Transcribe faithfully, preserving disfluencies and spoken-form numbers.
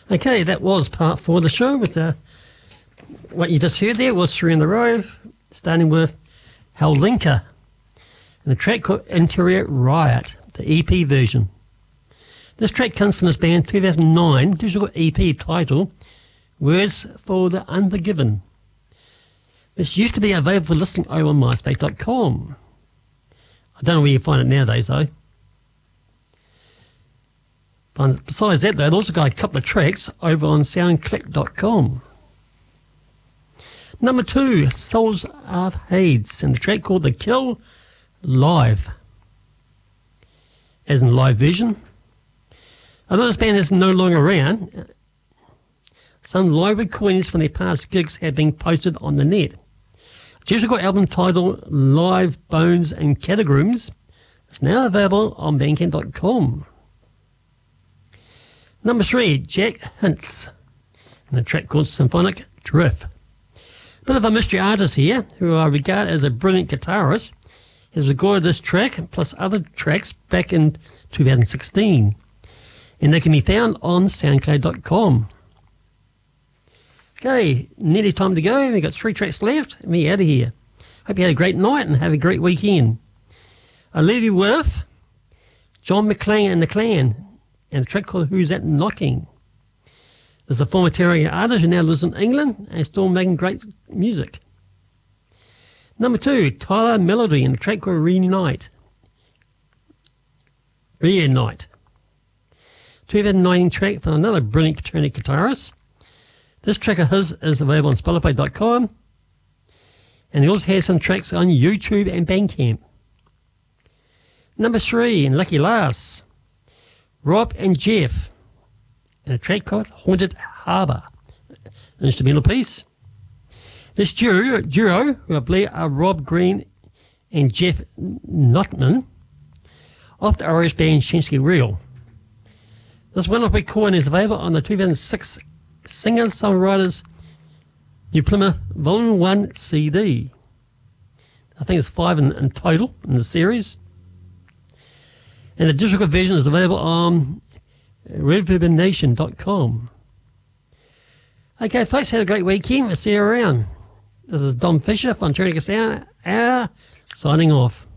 Okay, that was part four of the show. With uh, what you just heard there was three in a row, starting with Howlinka and the track called Interior Riot, the E P version. This track comes from this band two thousand nine digital E P titled Words for the Unforgiven. This used to be available for listening over on MySpace dot com. I don't know where you find it nowadays though. But besides that though, it also got a couple of tracks over on soundclick dot com. Number two, Souls of Hades, and the track called The Kill Live, as in live version. Although this band is no longer around, some live recordings from their past gigs have been posted on the net. A digital album titled Live Bones and Catagrooms is now available on bandcamp dot com. Number three, Jack Hints, and a track called Symphonic Drift. A bit of a mystery artist here, who I regard as a brilliant guitarist, has recorded this track plus other tracks back in two thousand sixteen, and they can be found on soundcloud dot com. Okay, nearly time to go. We've got three tracks left, and we're out of here. Hope you had a great night and have a great weekend. I leave you with John McClane and the Clan, and a track called Who's That Knocking. There's a former Terry artist who now lives in England and still making great music. Number two, Tyler Melody, and a track called Reunite. Reunite. two thousand nineteen track from another brilliant electronic guitarist. This track of his is available on Spotify dot com, and he also has some tracks on YouTube and Bandcamp. Number three, and Lucky Last, Rob and Jeff, and a track called Haunted Harbour, an instrumental piece. This duo, duo who I believe are Rob Green and Jeff Notman, of the Irish band Shensky Reel. This one-off recording is available on the two thousand six Singer-Songwriters New Plymouth Volume one C D. I think it's five in, in total in the series. And the digital version is available on reverb nation dot com. Okay, folks, have a great weekend. We'll see you around. This is Dom Fisher from Ternica Sound Hour, signing off.